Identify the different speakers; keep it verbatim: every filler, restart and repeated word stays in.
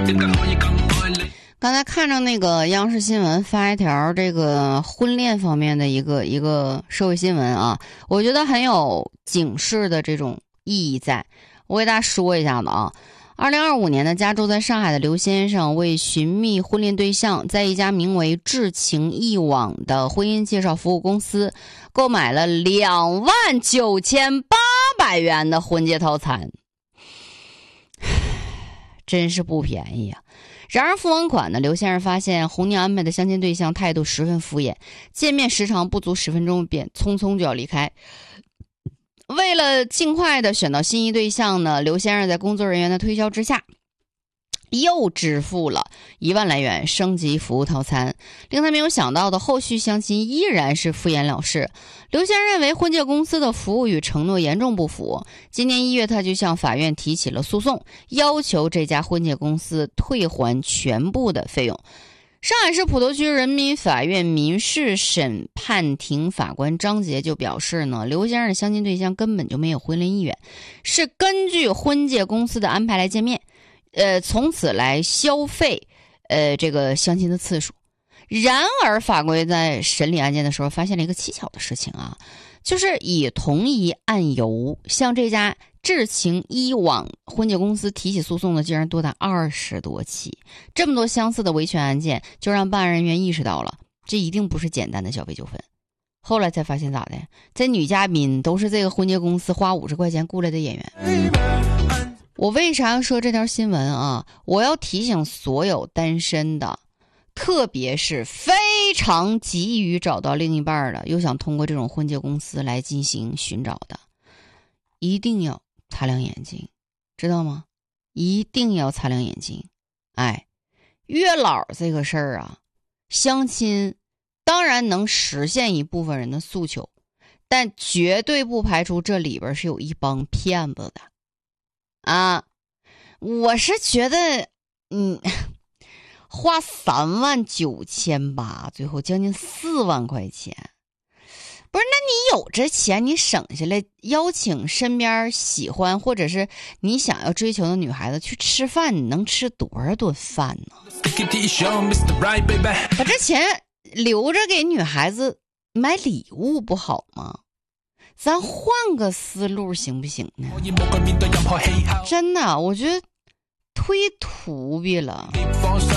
Speaker 1: 刚才看着那个央视新闻发一条这个婚恋方面的一个一个社会新闻啊，我觉得很有警示的这种意义在，我给大家说一下子啊。二零二五年的家住在上海的刘先生为寻觅婚恋对象，在一家名为至情一网的婚姻介绍服务公司购买了两万九千八百元的婚介套餐，真是不便宜啊。然而付完款呢，刘先生发现红娘安排的相亲对象态度十分敷衍，见面时长不足十分钟便匆匆就要离开。为了尽快的选到心仪对象呢，刘先生在工作人员的推销之下又支付了一万来元升级服务套餐。令他没有想到的，后续相亲依然是敷衍了事。刘先生认为婚介公司的服务与承诺严重不符，今年一月他就向法院提起了诉讼，要求这家婚介公司退还全部的费用。上海市普陀区人民法院民事审判庭法官张杰就表示呢，刘先生的相亲对象根本就没有婚恋意愿，是根据婚介公司的安排来见面，呃，从此来消费，呃，这个相亲的次数。然而，法官在审理案件的时候发现了一个蹊跷的事情啊，就是以同一案由向这家至情一网婚介公司提起诉讼的竟然多达二十多起。这么多相似的维权案件，就让办案人员意识到了，这一定不是简单的消费纠纷。后来才发现咋的？这女嘉宾都是这个婚介公司花五十块钱雇来的演员。我为啥要说这条新闻啊？我要提醒所有单身的，特别是非常急于找到另一半的，又想通过这种婚介公司来进行寻找的，一定要擦亮眼睛，知道吗？一定要擦亮眼睛。哎，月老这个事儿啊，相亲当然能实现一部分人的诉求，但绝对不排除这里边是有一帮骗子的啊。我是觉得嗯，花三万九千八，最后将近四万块钱，不是？那你有这钱，你省下来邀请身边喜欢或者是你想要追求的女孩子去吃饭，你能吃多少顿饭呢？把这钱留着给女孩子买礼物不好吗？咱换个思路行不行呢？真的，我觉得忒土逼了。